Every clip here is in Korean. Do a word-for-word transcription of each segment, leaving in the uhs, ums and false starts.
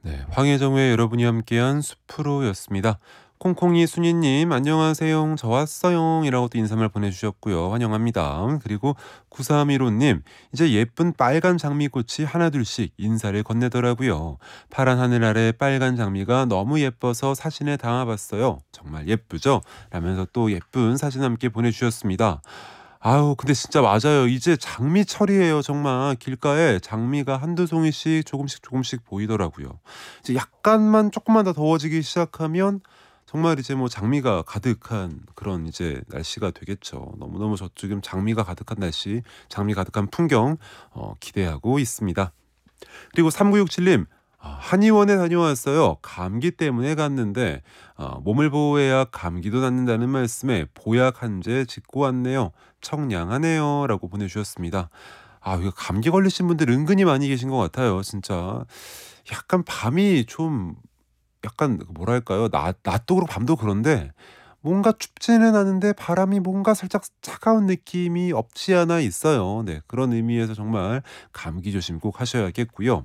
네, 황혜정의 여러분이 함께한 숲으로였습니다. 콩콩이 순이님 안녕하세요. 저 왔어요 이라고 또 인사말 보내주셨고요. 환영합니다. 그리고 구삼일오님 이제 예쁜 빨간 장미꽃이 하나둘씩 인사를 건네더라고요. 파란 하늘 아래 빨간 장미가 너무 예뻐서 사진에 담아봤어요. 정말 예쁘죠? 라면서 또 예쁜 사진 함께 보내주셨습니다. 아유 근데 진짜 맞아요. 이제 장미철이에요. 정말 길가에 장미가 한두 송이씩 조금씩 조금씩 보이더라고요. 이제 약간만 조금만 더 더워지기 시작하면 정말 이제 뭐 장미가 가득한 그런 이제 날씨가 되겠죠. 너무너무 저 지금 장미가 가득한 날씨, 장미 가득한 풍경 어 기대하고 있습니다. 그리고 삼구육칠님 아, 한의원에 다녀왔어요. 감기 때문에 갔는데 어, 몸을 보호해야 감기도 낫는다는 말씀에 보약 한 제 짚고 왔네요. 청량하네요. 라고 보내주셨습니다. 아, 이거 감기 걸리신 분들 은근히 많이 계신 것 같아요. 진짜 약간 밤이 좀 약간 뭐랄까요? 낮, 낮도 그렇고 밤도 그런데 뭔가 춥지는 않은데 바람이 뭔가 살짝 차가운 느낌이 없지 않아 있어요. 네, 그런 의미에서 정말 감기 조심 꼭 하셔야겠고요.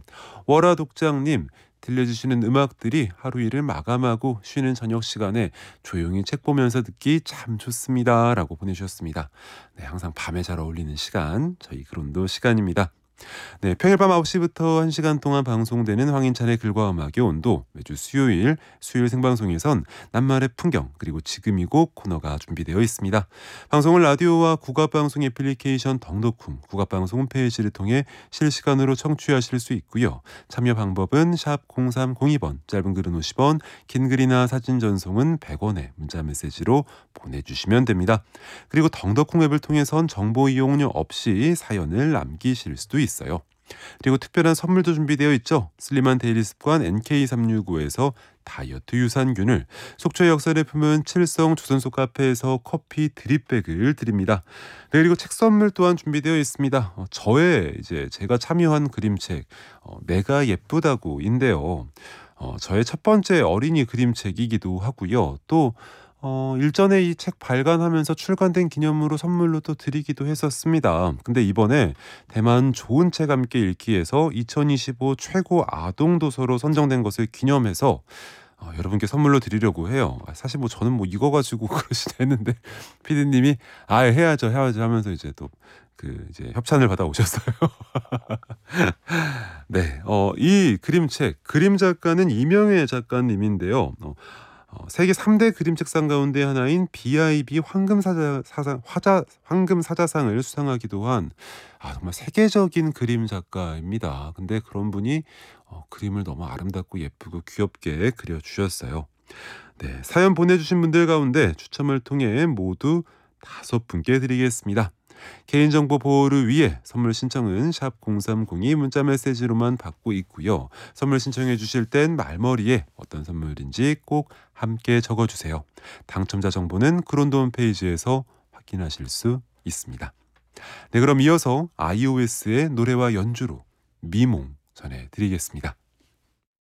월화독장님 들려주시는 음악들이 하루 일을 마감하고 쉬는 저녁 시간에 조용히 책 보면서 듣기 참 좋습니다. 라고 보내주셨습니다. 네, 항상 밤에 잘 어울리는 시간, 저희 그론도 시간입니다. 네, 평일 밤 아홉 시부터 한 시간 동안 방송되는 황인찬의 글과 음악의 온도 매주 수요일 수요일 생방송에선 낱말의 풍경 그리고 지금이고 코너가 준비되어 있습니다. 방송을 라디오와 국악방송 애플리케이션 덕덕쿵 국악방송 홈페이지를 통해 실시간으로 청취하실 수 있고요. 참여 방법은 샵 공삼공이 번 짧은 글은 오십 원 긴 글이나 사진 전송은 백 원에 문자 메시지로 보내주시면 됩니다. 그리고 덕덕쿵 앱을 통해선 정보 이용료 없이 사연을 남기실 수도 있습니다. 있어요. 그리고 특별한 선물도 준비되어 있죠. 슬림한 데일리 습관 엔케이 삼육오에서 다이어트 유산균을, 속초의 역사를 품은 칠성 조선소 카페에서 커피 드립백을 드립니다. 네, 그리고 책 선물 또한 준비되어 있습니다. 어, 저의 이제 제가 참여한 그림책 어, 내가 예쁘다고인데요. 어, 저의 첫 번째 어린이 그림책이기도 하고요. 또 어, 일전에 이 책 발간하면서 출간된 기념으로 선물로 또 드리기도 했었습니다. 근데 이번에 대만 좋은 책 함께 읽기에서 이천이십오 최고 아동 도서로 선정된 것을 기념해서 어, 여러분께 선물로 드리려고 해요. 아, 사실 뭐 저는 뭐 이거 가지고 그러시다 했는데 피디님이 아 해야죠 해야죠 하면서 이제 또 그 이제 협찬을 받아 오셨어요. 네, 어, 이 그림책 그림 작가는 이명애 작가님인데요. 어, 어, 세계 삼 대 그림책상 가운데 하나인 비아이비 황금사자, 사상, 화자, 황금사자상을 수상하기도 한 아, 정말 세계적인 그림 작가입니다. 근데 그런 분이 어, 그림을 너무 아름답고 예쁘고 귀엽게 그려주셨어요. 네, 사연 보내주신 분들 가운데 추첨을 통해 모두 다섯 분께 드리겠습니다. 개인정보 보호를 위해 선물 신청은 샵 공삼공이 문자메시지로만 받고 있고요. 선물 신청해 주실 땐 말머리에 어떤 선물인지 꼭 함께 적어주세요. 당첨자 정보는 그론도 홈페이지에서 확인하실 수 있습니다. 네, 그럼 이어서 아이오에스의 노래와 연주로 미몽 전해드리겠습니다.